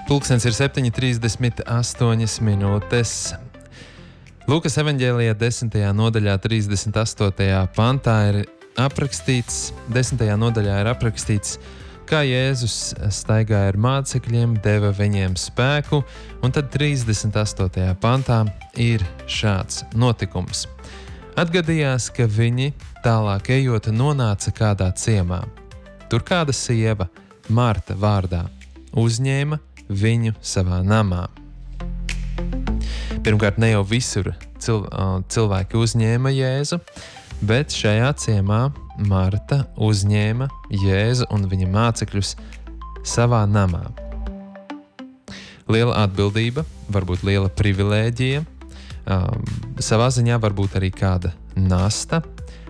Pulkstens ir 7:38 minūtes. Lūkas evaņģēlijā 10. nodaļā 38. pantā ir aprakstīts, 10. nodaļā ir aprakstīts, kā Jēzus staigāja ar mācekļiem, deva viņiem spēku, un tad 38. pantā ir šāds notikums. Atgadījās, ka viņi tālāk ejot nonāca kādā ciemā. Tur kāda sieva, Marta vārdā, uzņēma viņu savā namā. Pirmkārt, ne jau visur cilvēki uzņēma Jēzu, bet šajā ciemā Marta uzņēma Jēzu un viņa mācekļus savā namā. Liela atbildība, varbūt liela privilēģija, savā ziņā varbūt arī kāda nasta,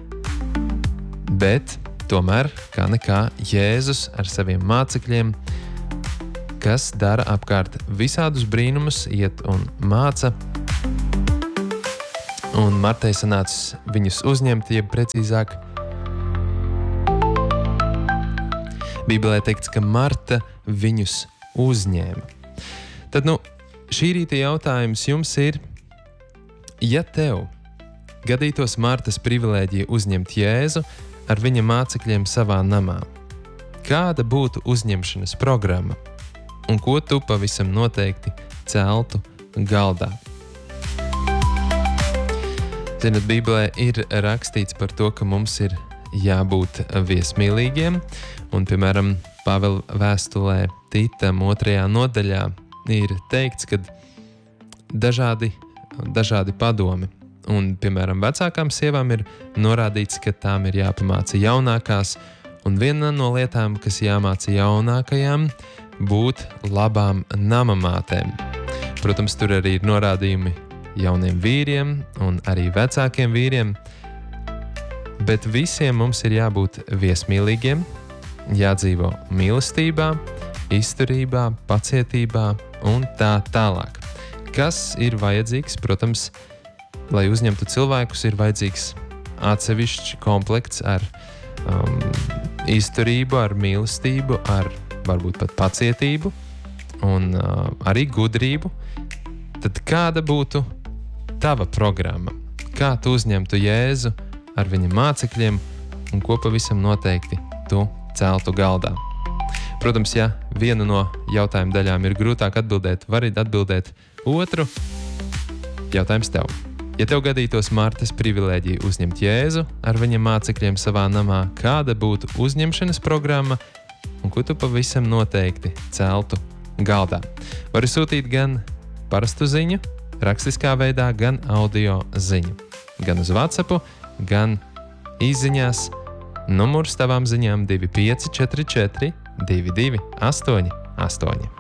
bet tomēr, kā nekā, Jēzus ar saviem mācekļiem, kas dara apkārt visādus brīnumus, iet un māca, un Martai sanāca viņus uzņemt, jeb precīzāk, Bībelē teikts, ka Marta viņus uzņēma. Tad, šī rīta jautājums jums ir, ja tev gadītos Martas privilēģija uzņemt Jēzu ar viņa mācekļiem savā namā, kāda būtu uzņemšanas programma un ko tu pavisam noteikti celtu galdā? Zināt, Bībelē ir rakstīts par to, ka mums ir jābūt viesmīlīgiem, un, piemēram, Pāvela vēstulē Titam 2. nodaļā ir teikts, ka dažādi padomi, un, piemēram, vecākām sievām ir norādīts, ka tām ir jāpamāca jaunākās, un viena no lietām, kas jāmāca jaunākajām, būt labām namamātēm. Protams, tur arī ir norādījumi jauniem vīriem un arī vecākiem vīriem, bet visiem mums ir jābūt viesmīlīgiem, jādzīvo mīlestībā, izturībā, pacietībā un tā tālāk. Kas ir vajadzīgs? Protams, lai uzņemtu cilvēkus, ir vajadzīgs atsevišķs komplekts ar izturību, ar mīlestību, ar varbūt pat pacietību un arī gudrību. Tad kāda būtu tava programma? Kā tu uzņemtu Jēzu ar viņa mācekļiem un ko pavisam noteikti tu celtu galdā? Protams, ja viena no jautājuma daļām ir grūtāk atbildēt, vari atbildēt otru. Jautājums tev. Ja tev gadītos Martas privilēģija uzņemt Jēzu ar viņa mācekļiem savā namā, kāda būtu uzņemšanas programma un ko tu pavisam noteikti celtu galdā? Vari sūtīt gan parastu ziņu, rakstiskā veidā, gan audio ziņu. Gan uz WhatsApp, gan īsziņās. Numurs tavām ziņām 2544 2288.